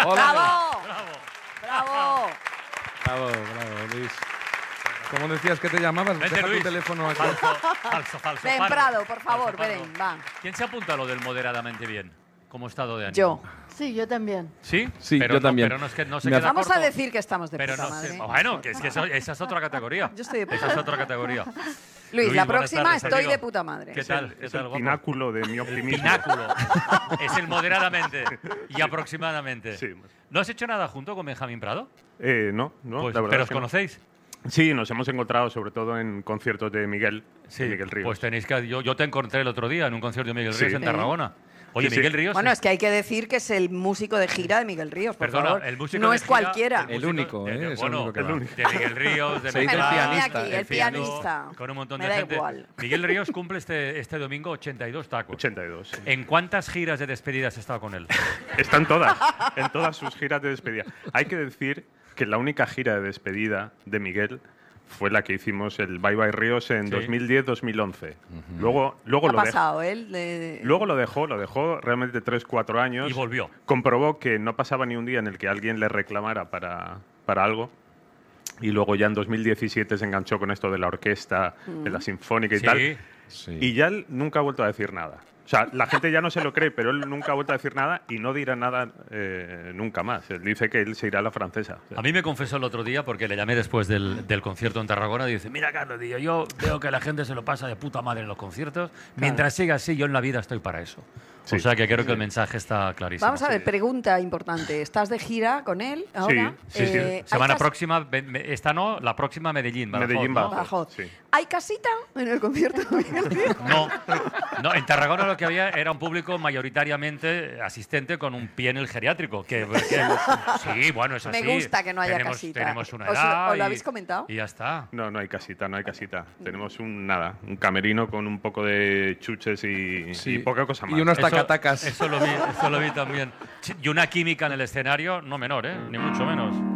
¡Bravo! ¡Bravo! Bravo, Luis. ¿Cómo decías que te llamabas? Vente, Deja Luis. tu teléfono aquí. Falso. Ven, pardo. Prado, por favor, Falso, ven, pardo. va. ¿Quién se apunta a lo del moderadamente bien? ¿Cómo estado de ánimo? Yo. Sí, yo también. ¿Sí? Sí, pero yo no, también. Pero no es que no se Me queda Vamos corto. a decir que estamos de Pero puta no sé. madre. Bueno, que es que esa es otra categoría. Yo estoy de puta Esa es otra categoría. Luis, la buenas próxima tardes, estoy amigo. de puta madre. ¿Qué tal? ¿Qué Es tal, el guapo? pináculo de mi optimismo. Pináculo. Es el moderadamente y aproximadamente. Sí. ¿No has hecho nada junto con Benjamín Prado? No, Pues, la verdad ¿pero es os que no. conocéis? Sí, nos hemos encontrado sobre todo en conciertos de Miguel, Sí. de Miguel Ríos. Pues tenéis que... Yo te encontré el otro día en un concierto de Miguel Sí. Ríos en Sí. Tarragona. Oye, Sí, sí. Miguel Ríos... Bueno, es que hay que decir que es el músico de gira de Miguel Ríos, por Perdona, favor. el músico no de es gira, cualquiera. El único, ¿eh? Es el bueno, único que va. de Miguel Ríos, de Se dice el Mezcla, pianista, Aquí, el el pianista. con un montón Me de da gente. igual. Miguel Ríos cumple este domingo 82 tacos. 82. Sí. ¿En cuántas giras de despedida has estado con él? Están en todas sus giras de despedida. Hay que decir que la única gira de despedida de Miguel fue la que hicimos el Bye Bye Ríos en Sí. 2010-2011. Luego ¿Qué lo ha dejó. pasado él? Luego lo dejó realmente 3-4 años. Y volvió. Comprobó que no pasaba ni un día en el que alguien le reclamara para algo. Y luego ya en 2017 se enganchó con esto de la orquesta, de la sinfónica y Sí. tal. Sí. Y ya él nunca ha vuelto a decir nada. O sea, la gente ya no se lo cree, pero él nunca ha vuelto a decir nada y no dirá nada nunca más. Él dice que él se irá a la francesa. O sea, A mí me confesó el otro día, porque le llamé después del concierto en Tarragona, y dice, mira, Carlos, tío, yo veo que la gente se lo pasa de puta madre en los conciertos. Mientras siga así, yo en la vida estoy para eso. Sí. O sea que creo que el mensaje está clarísimo. Vamos a ver, pregunta importante. ¿Estás de gira con él ahora? Sí, sí. ¿hay Semana cas- próxima, esta no, la próxima Medellín. Badajoz, Medellín, ¿no? Badajoz. Badajoz. Sí. ¿Hay casita en el concierto de Miguel Ríos? No, en Tarragona lo que había era un público mayoritariamente asistente con un pie en el geriátrico. Sí, bueno, es Me así. gusta que no haya casita. Tenemos una ¿Os lo- edad. os lo y- habéis comentado? Y ya está. No, no hay casita, no hay casita. Tenemos un camerino con un poco de chuches y Sí. poca cosa más. Y unos Eso- tacatacas. Eso lo vi también. Y una química en el escenario, no menor, ¿eh? Ni mucho menos.